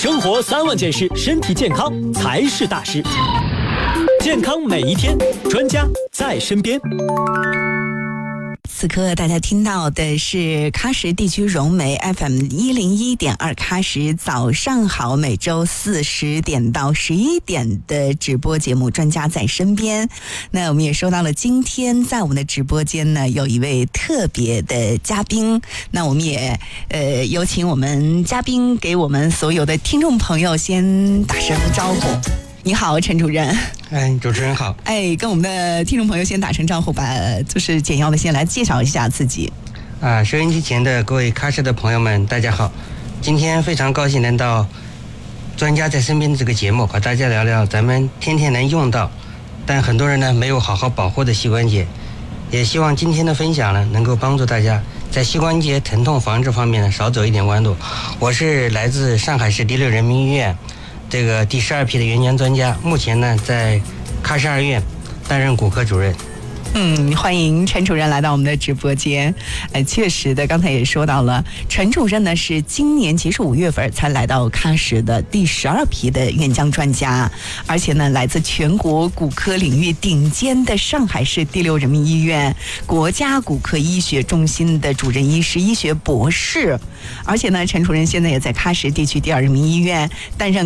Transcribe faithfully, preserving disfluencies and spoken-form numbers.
生活三万件事，身体健康才是大事。健康每一天，专家在身边。 此刻大家听到的是喀什地区融媒 F M 一零一点二喀什早上好，每周四十点到十一点的直播节目《专家在身边》。那我们也说到了，今天在我们的直播间呢，有一位特别的嘉宾。那我们也呃有请我们嘉宾给我们所有的听众朋友先打声招呼。你好，陈主任。 哎，主持人好。 哎，跟我们的听众朋友先打声招呼吧，就是简要的先来介绍一下自己。 啊，收音机前的各位喀什的朋友们，大家好。今天非常高兴能到《专家在身边》这个节目，和大家聊聊咱们天天能用到，但很多人呢没有好好保护的膝关节。也希望今天的分享呢，能够帮助大家在膝关节疼痛防治方面呢少走一点弯路。我是来自上海市第六人民医院这个第十二批的援疆专家，目前呢在喀什二院担任骨科主任。 嗯，欢迎陈主任来到我们的直播间。呃，确实的，刚才也说到了，陈主任呢是今年其实五月份才来到喀什的第十二批的援疆专家，而且呢来自全国骨科领域顶尖的上海市第六人民医院国家骨科医学中心的主任医师、医学博士，而且呢陈主任现在也在喀什地区第二人民医院担任